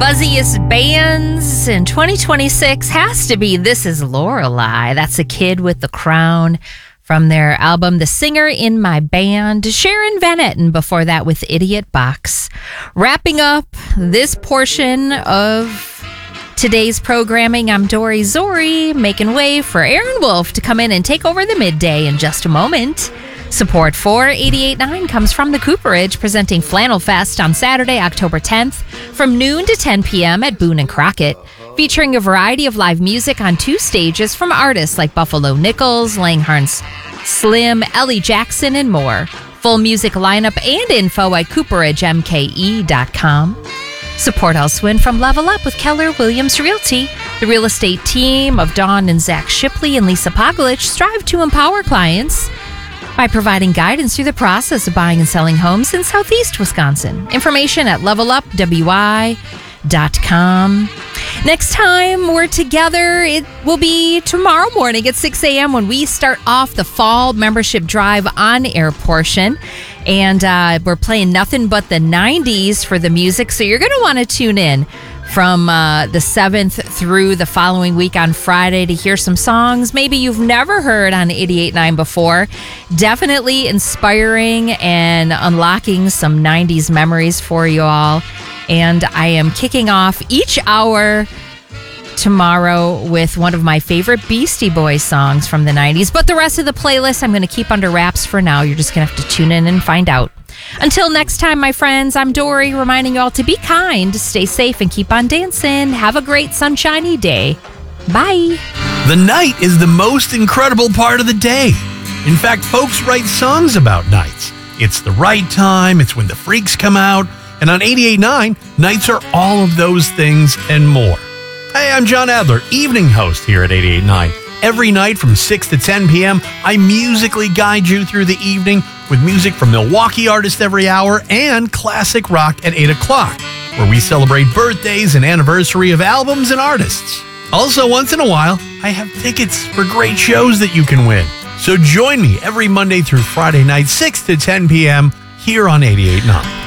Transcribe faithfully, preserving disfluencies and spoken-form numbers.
buzziest bands in twenty twenty-six has to be This Is Lorelei. That's a Kid with the Crown from their album The Singer in My Band. Sharon Van Etten before that with Idiot Box. Wrapping up this portion of today's programming, I'm Dory Zori, making way for Aaron Wolf to come in and take over the midday in just a moment. Support for eighty-eight point nine comes from the Cooperage, presenting Flannel Fest on Saturday, October tenth, from noon to ten p.m. at Boone and Crockett, featuring a variety of live music on two stages from artists like Buffalo Nichols, Langhorns Slim, Ellie Jackson, and more. Full music lineup and info at cooperage m k e dot com. Support also in from Level Up with Keller Williams Realty. The real estate team of Dawn and Zach Shipley and Lisa Poglich strive to empower clients by providing guidance through the process of buying and selling homes in Southeast Wisconsin. Information at level up w i dot com. Next time we're together, it will be tomorrow morning at six a.m. when we start off the fall membership drive on air portion. And uh, we're playing nothing but the nineties for the music, so you're going to want to tune in from uh, the seventh through the following week on Friday to hear some songs maybe you've never heard on eighty-eight point nine before. Definitely inspiring and unlocking some nineties memories for you all. And I am kicking off each hour tomorrow with one of my favorite Beastie Boys songs from the nineties. But the rest of the playlist I'm going to keep under wraps for now. You're just going to have to tune in and find out. Until next time, my friends, I'm Dory, reminding you all to be kind, stay safe, and keep on dancing. Have a great sunshiny day. Bye. The night is the most incredible part of the day. In fact, folks write songs about nights. It's the right time. It's when the freaks come out. And on eighty-eight point nine, nights are all of those things and more. Hey, I'm John Adler, evening host here at eighty-eight point nine. Every night from six to ten p.m., I musically guide you through the evening with music from Milwaukee artists every hour and classic rock at eight o'clock, where we celebrate birthdays and anniversary of albums and artists. Also, once in a while, I have tickets for great shows that you can win. So join me every Monday through Friday night, six to ten p.m. here on eighty-eight point nine.